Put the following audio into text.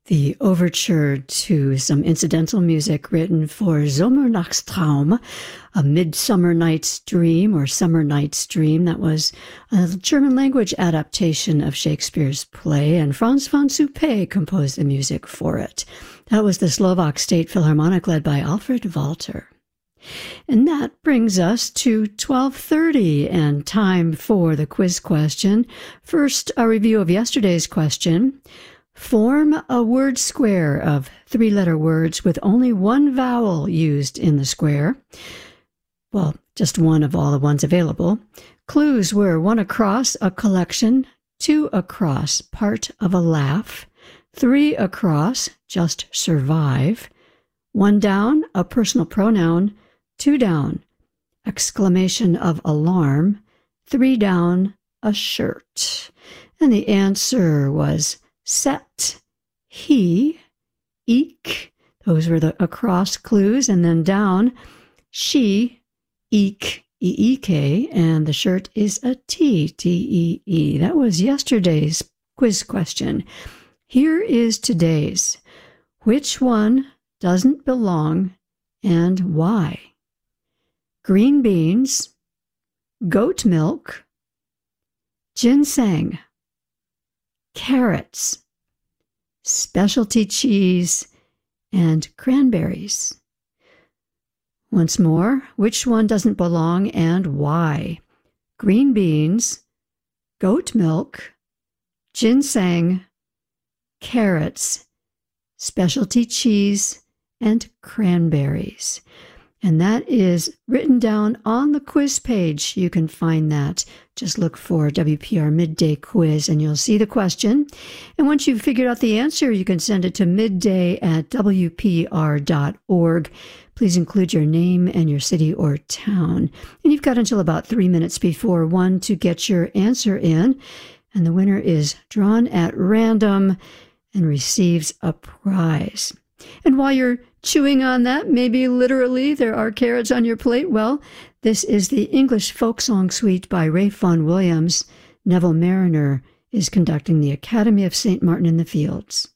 The overture to some incidental music written for Sommernachtstraum, a Midsummer Night's Dream or Summer Night's Dream. That was a German language adaptation of Shakespeare's play, and Franz von Suppé composed the music for it. That was the Slovak State Philharmonic led by Alfred Walter. And that brings us to 12:30 and time for the quiz question. First, a review of yesterday's question. Form a word square of three-letter words with only one vowel used in the square. Well, just one of all the ones available. Clues were 1 across, a collection, 2 across, part of a laugh, 3 across, just survive, 1 down, a personal pronoun, 2 down, exclamation of alarm, 3 down, a shirt. And the answer was set, he, eek, those were the across clues, and then down, she, eek, E-E-K, and the shirt is a T, T-E-E. That was yesterday's quiz question. Here is today's. Which one doesn't belong and why? Green beans, goat milk, ginseng, carrots, specialty cheese, and cranberries. Once more, which one doesn't belong and why? Green beans, goat milk, ginseng, carrots, specialty cheese, and cranberries. And that is written down on the quiz page. You can find that. Just look for WPR Midday Quiz and you'll see the question. And once you've figured out the answer, you can send it to midday@wpr.org. Please include your name and your city or town. And you've got until about 3 minutes before 1 to get your answer in. And the winner is drawn at random and receives a prize. And while you're chewing on that, maybe literally there are carrots on your plate, well, this is the English Folk Song Suite by Ralph Vaughan Williams. Neville Marriner is conducting the Academy of St. Martin in the Fields.